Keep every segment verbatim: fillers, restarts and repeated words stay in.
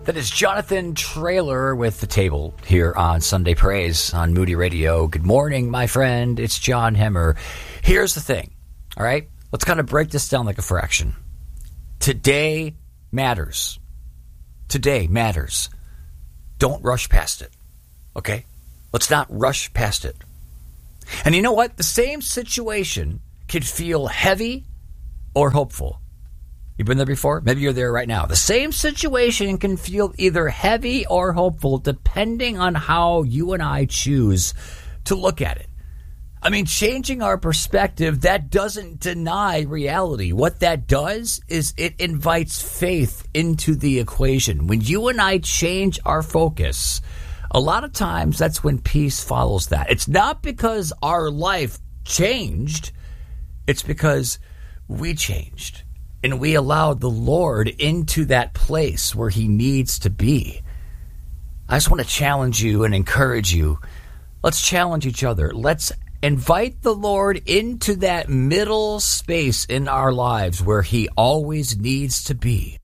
That is Jonathan Traylor with The Table here on Sunday Praise on Moody Radio. Good morning, my friend. It's John Hemmer. Here's the thing, all right? Let's kind of break this down like a fraction. Today matters. Today matters. Don't rush past it, okay? Let's not rush past it. And you know what? The same situation can feel heavy or hopeful. You've been there before? Maybe you're there right now. The same situation can feel either heavy or hopeful depending on how you and I choose to look at it. I mean, changing our perspective, that doesn't deny reality. What that does is it invites faith into the equation. When you and I change our focus, a lot of times that's when peace follows that. It's not because our life changed. It's because we changed. And we allowed the Lord into that place where he needs to be. I just want to challenge you and encourage you. Let's challenge each other. Let's invite the Lord into that middle space in our lives where he always needs to be.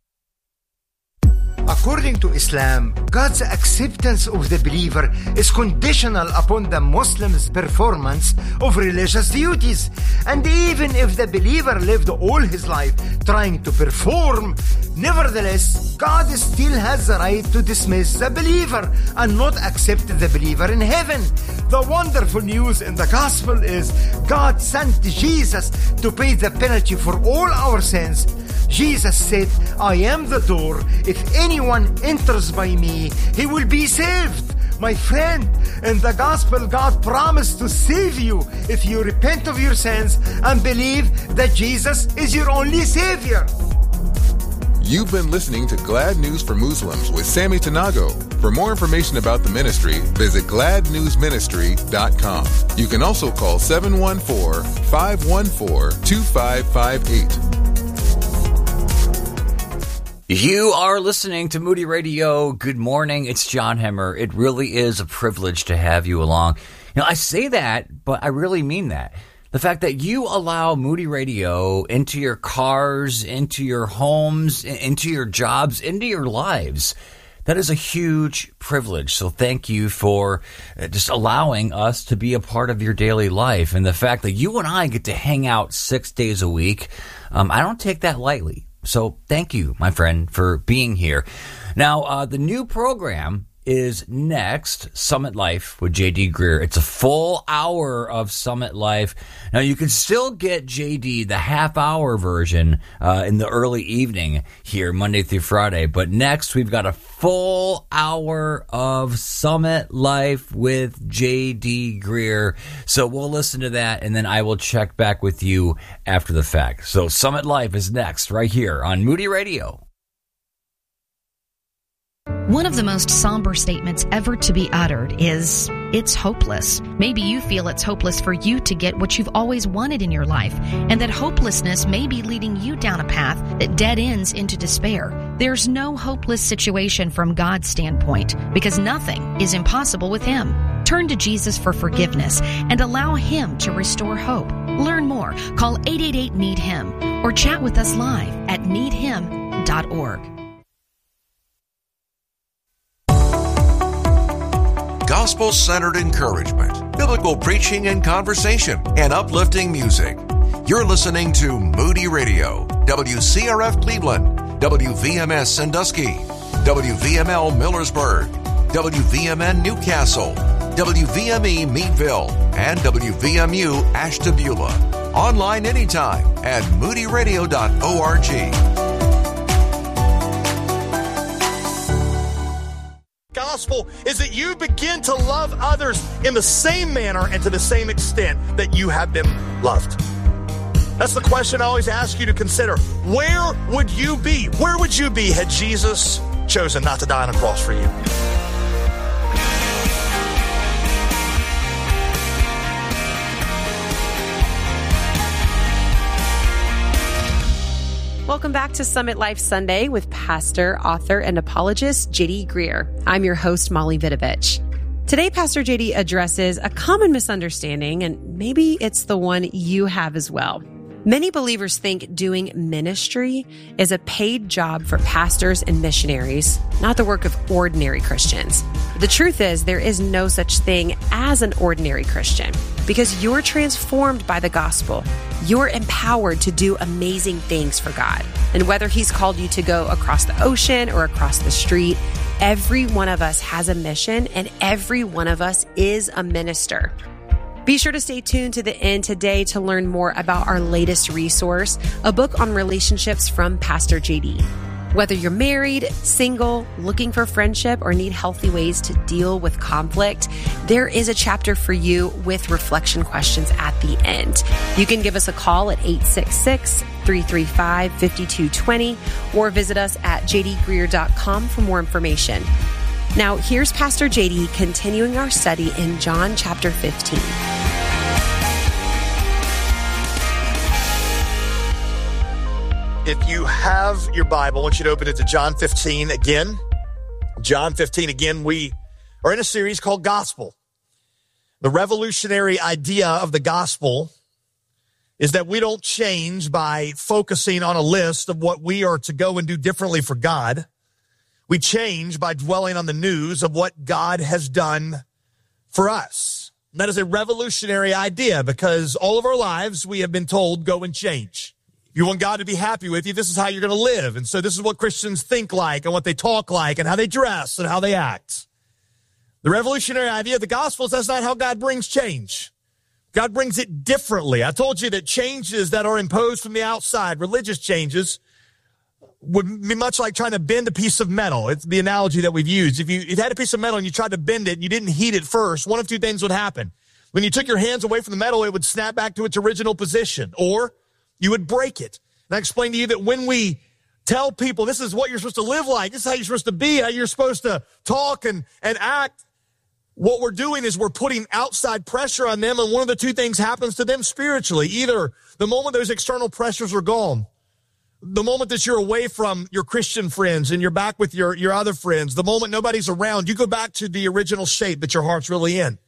According to Islam, God's acceptance of the believer is conditional upon the Muslim's performance of religious duties. And even if the believer lived all his life trying to perform, nevertheless, God still has the right to dismiss the believer and not accept the believer in heaven. The wonderful news in the gospel is God sent Jesus to pay the penalty for all our sins. Jesus said, I am the door. If anyone enters by me, he will be saved. My friend, in the gospel, God promised to save you if you repent of your sins and believe that Jesus is your only Savior. You've been listening to Glad News for Muslims with Sammy Tanago. For more information about the ministry, visit glad news ministry dot com. You can also call seven one four, five one four, two five five eight. You are listening to Moody Radio. Good morning. It's John Hemmer. It really is a privilege to have you along. You know, I say that, but I really mean that. The fact that you allow Moody Radio into your cars, into your homes, into your jobs, into your lives, that is a huge privilege. So thank you for just allowing us to be a part of your daily life. And the fact that you and I get to hang out six days a week, um, I don't take that lightly. So thank you, my friend, for being here. Now, uh, the new program is next, Summit Life with J D Greear. It's a full hour of Summit Life. Now, you can still get J D, the half-hour version, uh, in the early evening here, Monday through Friday. But next, we've got a full hour of Summit Life with J D Greear. So we'll listen to that, and then I will check back with you after the fact. So Summit Life is next, right here on Moody Radio. One of the most somber statements ever to be uttered is, it's hopeless. Maybe you feel it's hopeless for you to get what you've always wanted in your life, and that hopelessness may be leading you down a path that dead ends into despair. There's no hopeless situation from God's standpoint, because nothing is impossible with Him. Turn to Jesus for forgiveness and allow Him to restore hope. Learn more. Call eight eight eight, need him or chat with us live at need him dot org. Gospel-centered encouragement, biblical preaching and conversation, and uplifting music. You're listening to Moody Radio, W C R F Cleveland, W V M S Sandusky, W V M L Millersburg, W V M N Newcastle, W V M E Meadville, and W V M U Ashtabula. Online anytime at moody radio dot org. Gospel is that you begin to love others in the same manner and to the same extent that you have been loved. That's the question I always ask you to consider. Where would you be? Where would you be had Jesus chosen not to die on a cross for you? Welcome back to Summit Life Sunday with pastor, author, and apologist J D Greear. I'm your host, Molly Vidovich. Today, Pastor J D addresses a common misunderstanding, and maybe it's the one you have as well. Many believers think doing ministry is a paid job for pastors and missionaries, not the work of ordinary Christians. The truth is, there is no such thing as an ordinary Christian because you're transformed by the gospel. You're empowered to do amazing things for God. And whether He's called you to go across the ocean or across the street, every one of us has a mission and every one of us is a minister. Be sure to stay tuned to the end today to learn more about our latest resource, a book on relationships from Pastor J D. Whether you're married, single, looking for friendship, or need healthy ways to deal with conflict, there is a chapter for you with reflection questions at the end. You can give us a call at eight six six, three three five, five two two zero or visit us at j d greer dot com for more information. Now, here's Pastor J D continuing our study in John chapter fifteen. If you have your Bible, I want you to open it to John fifteen again. John fifteen again. We are in a series called Gospel. The revolutionary idea of the gospel is that we don't change by focusing on a list of what we are to go and do differently for God. We change by dwelling on the news of what God has done for us. And that is a revolutionary idea because all of our lives we have been told, go and change. If you want God to be happy with you, this is how you're going to live. And so this is what Christians think like and what they talk like and how they dress and how they act. The revolutionary idea of the gospel is that's not how God brings change. God brings it differently. I told you that changes that are imposed from the outside, religious changes, would be much like trying to bend a piece of metal. It's the analogy that we've used. If you, if you had a piece of metal and you tried to bend it and you didn't heat it first, one of two things would happen. When you took your hands away from the metal, it would snap back to its original position, or you would break it. And I explained to you that when we tell people this is what you're supposed to live like, this is how you're supposed to be, how you're supposed to talk and, and act, what we're doing is we're putting outside pressure on them, and one of the two things happens to them spiritually. Either the moment those external pressures are gone, the moment that you're away from your Christian friends and you're back with your, your other friends, the moment nobody's around, you go back to the original shape that your heart's really in.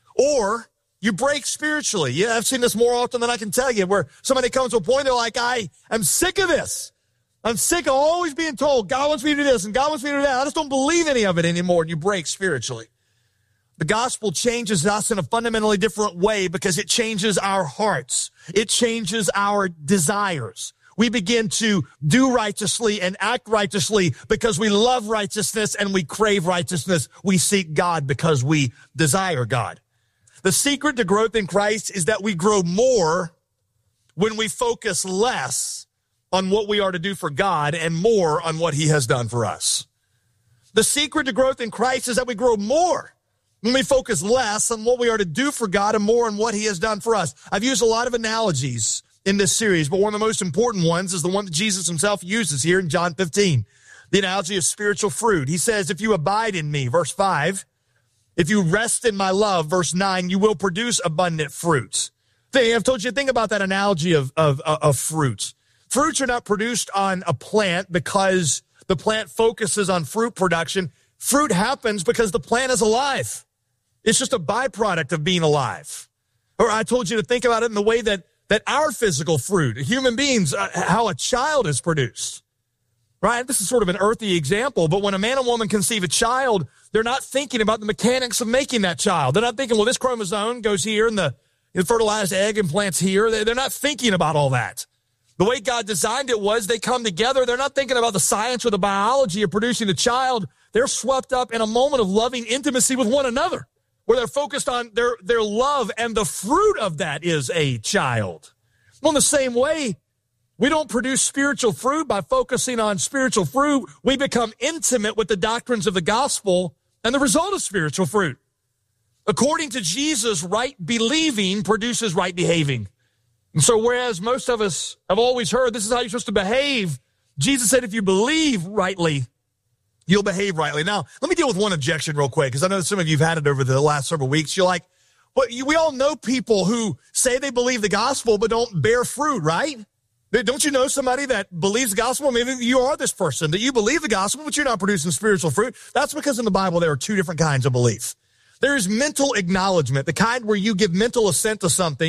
Or you break spiritually. Yeah, I've seen this more often than I can tell you, where somebody comes to a point, they're like, I am sick of this. I'm sick of always being told God wants me to do this and God wants me to do that. I just don't believe any of it anymore. And you break spiritually. The gospel changes us in a fundamentally different way because it changes our hearts. It changes our desires. We begin to do righteously and act righteously because we love righteousness and we crave righteousness. We seek God because we desire God. The secret to growth in Christ is that we grow more when we focus less on what we are to do for God and more on what He has done for us. The secret to growth in Christ is that we grow more when we focus less on what we are to do for God and more on what He has done for us. I've used a lot of analogies in this series, but one of the most important ones is the one that Jesus Himself uses here in John fifteen, the analogy of spiritual fruit. He says, if you abide in me, verse five, if you rest in my love, verse nine, you will produce abundant fruits. I've told you, think about that analogy of, of, of fruits. Fruits are not produced on a plant because the plant focuses on fruit production. Fruit happens because the plant is alive. It's just a byproduct of being alive. Or I told you to think about it in the way that, that our physical fruit, human beings, uh, how a child is produced. Right? This is sort of an earthy example, but when a man and woman conceive a child, they're not thinking about the mechanics of making that child. They're not thinking, well, this chromosome goes here and the, the fertilized egg implants here. They're not thinking about all that. The way God designed it was they come together. They're not thinking about the science or the biology of producing a child. They're swept up in a moment of loving intimacy with one another, where they're focused on their, their love, and the fruit of that is a child. Well, in the same way, we don't produce spiritual fruit by focusing on spiritual fruit. We become intimate with the doctrines of the gospel and the result of spiritual fruit. According to Jesus, right believing produces right behaving. And so whereas most of us have always heard this is how you're supposed to behave, Jesus said if you believe rightly, you'll behave rightly. Now, let me deal with one objection real quick, because I know some of you have had it over the last several weeks. You're like, well, you, we all know people who say they believe the gospel but don't bear fruit, right? Don't you know somebody that believes the gospel? Maybe you are this person, that you believe the gospel, but you're not producing spiritual fruit. That's because in the Bible, there are two different kinds of belief. There is mental acknowledgement, the kind where you give mental assent to something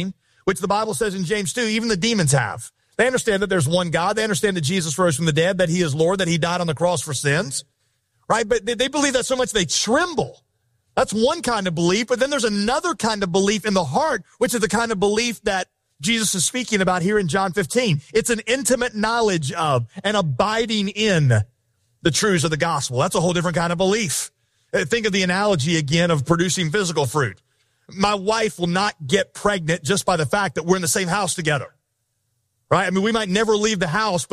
which the Bible says in James two, even the demons have. They understand that there's one God. They understand that Jesus rose from the dead, that he is Lord, that he died on the cross for sins, right? But they believe that so much they tremble. That's one kind of belief. But then there's another kind of belief in the heart, which is the kind of belief that Jesus is speaking about here in John fifteen. It's an intimate knowledge of and abiding in the truths of the gospel. That's a whole different kind of belief. Think of the analogy again of producing physical fruit. My wife will not get pregnant just by the fact that we're in the same house together. Right? I mean, we might never leave the house, but